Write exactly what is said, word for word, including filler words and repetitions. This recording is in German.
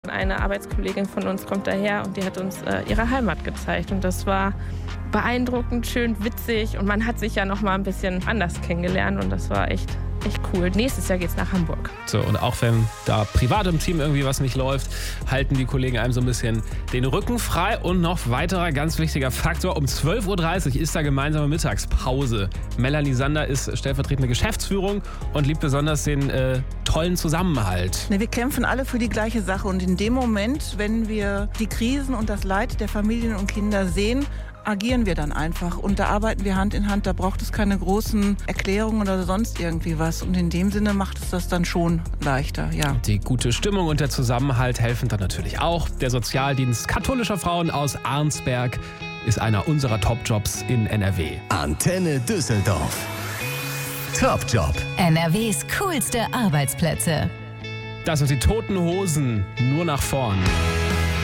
Eine Arbeitskollegin von uns kommt daher und die hat uns äh, ihre Heimat gezeigt. Und das war beeindruckend, schön, witzig. Und man hat sich ja noch mal ein bisschen anders kennengelernt. Und das war echt, echt cool. Nächstes Jahr geht's nach Hamburg. So, und auch wenn da privat im Team irgendwie was nicht läuft, halten die Kollegen einem so ein bisschen den Rücken frei. Und noch weiterer ganz wichtiger Faktor, um zwölf Uhr dreißig ist da gemeinsame Mittagspause. Melanie Sander ist stellvertretende Geschäftsführung und liebt besonders den äh, tollen Zusammenhalt. Wir kämpfen alle für die gleiche Sache und in dem Moment, wenn wir die Krisen und das Leid der Familien und Kinder sehen, agieren wir dann einfach und da arbeiten wir Hand in Hand. Da braucht es keine großen Erklärungen oder sonst irgendwie was und in dem Sinne macht es das dann schon leichter, ja. Die gute Stimmung und der Zusammenhalt helfen dann natürlich auch. Der Sozialdienst katholischer Frauen aus Arnsberg ist einer unserer Top-Jobs in N R W. Antenne Düsseldorf. Top-Job. N R Ws coolste Arbeitsplätze. Das sind die Toten Hosen, nur nach vorn.